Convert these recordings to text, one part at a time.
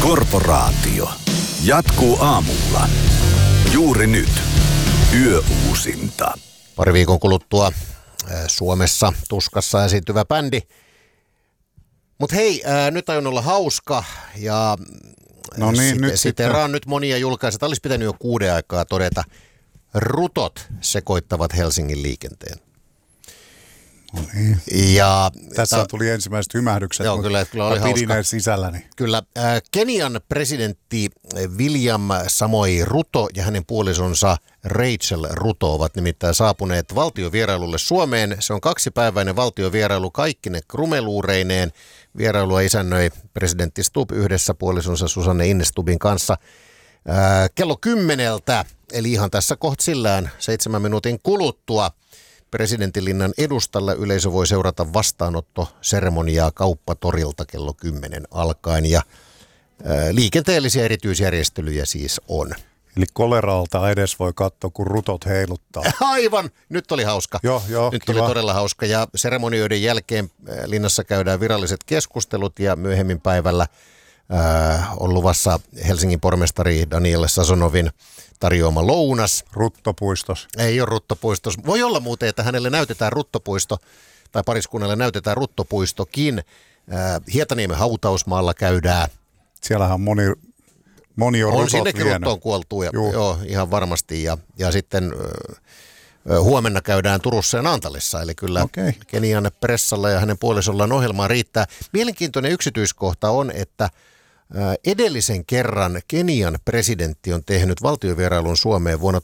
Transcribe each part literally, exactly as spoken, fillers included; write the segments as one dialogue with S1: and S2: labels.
S1: Korporaatio jatkuu aamulla. Juuri nyt. Yöuusinta.
S2: Pari viikon kuluttua Suomessa tuskassa esiintyvä bändi. Mutta hei, ää, nyt aion olla hauska ja
S3: no niin,
S2: sit,
S3: nyt
S2: siteraan
S3: sitten.
S2: nyt monia julkaisuja. Olisi pitänyt jo kuuden aikaa todeta. Rutot sekoittavat Helsingin liikenteen.
S3: No niin.
S2: Ja
S3: tässä
S2: ta-
S3: tuli ensimmäiset hymähdykset,
S2: joo,
S3: mutta
S2: kyllä, kyllä oli
S3: pidin
S2: hauska.
S3: ne sisälläni.
S2: Kyllä. Äh, Kenian presidentti William Samoei Ruto ja hänen puolisonsa Rachel Ruto ovat nimittäin saapuneet valtiovierailulle Suomeen. Se on kaksipäiväinen valtiovierailu kaikkine krumeluureineen. Vierailua isännöi presidentti Stubb yhdessä puolisonsa Susanne Inne-Stubbin kanssa äh, kello kymmeneltä, eli ihan tässä kohtsillään seitsemän minuutin kuluttua. Presidentinlinnan edustalla yleisö voi seurata vastaanottoseremoniaa Kauppatorilta kello kymmenen alkaen ja ää, liikenteellisiä erityisjärjestelyjä siis on.
S3: Eli koleralta edes voi katsoa, kun rutot heiluttaa.
S2: Aivan! Nyt oli hauska.
S3: Joo, joo,
S2: Nyt
S3: kiva.
S2: oli todella hauska ja seremonioiden jälkeen ää, linnassa käydään viralliset keskustelut ja myöhemmin päivällä ää, on luvassa Helsingin pormestari Daniel Sazonovin tarjoama lounas.
S3: Ruttopuistos.
S2: Ei ole ruttopuistos. Voi olla muuten, että hänelle näytetään ruttopuisto, tai pariskunnalle näytetään ruttopuistokin. Äh, Hietaniemen hautausmaalla käydään.
S3: Siellähän on moni, moni on,
S2: On
S3: rutot
S2: sinnekin
S3: vienyt.
S2: ruttoon kuoltu, ja, joo, ihan varmasti. Ja, ja sitten äh, huomenna käydään Turussa ja Naantalissa, eli kyllä
S3: okay.
S2: Kenian pressalla ja hänen puolisollaan ohjelmaa riittää. Mielenkiintoinen yksityiskohta on, että edellisen kerran Kenian presidentti on tehnyt valtiovierailun Suomeen vuonna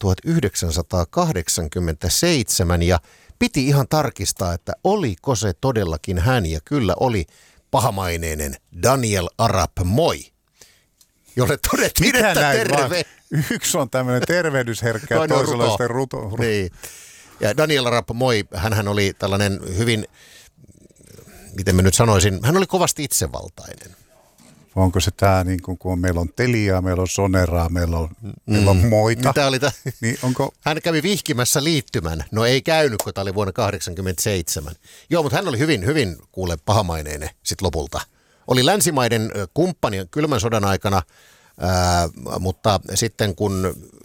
S2: tuhatyhdeksänsataakahdeksankymmentäseitsemän ja piti ihan tarkistaa, että oliko se todellakin hän, ja kyllä oli pahamaineinen Daniel Arap Moi, jolle todettiin,
S3: Mikä
S2: että
S3: näin
S2: terve.
S3: Vaan? Yksi on tämmöinen tervehdysherkkä ja toisella on sitten ruto. ruto.
S2: Niin. Ja Daniel Arap Moi, hänhän oli tällainen hyvin, miten mä nyt sanoisin, hän oli kovasti itsevaltainen.
S3: Onko se tämä, niin kun on, meillä on Teliaa, meillä on Soneraa, meillä on, mm. meillä on Moita.
S2: Mitä oli t-
S3: niin onko...
S2: Hän kävi vihkimässä liittymän. No ei käynyt, kun tämä oli vuonna tuhatyhdeksänsataakahdeksankymmentäseitsemän. Joo, mutta hän oli hyvin, hyvin kuule pahamaineinen sitten lopulta. Oli länsimaiden kumppani kylmän sodan aikana, ää, mutta sitten kun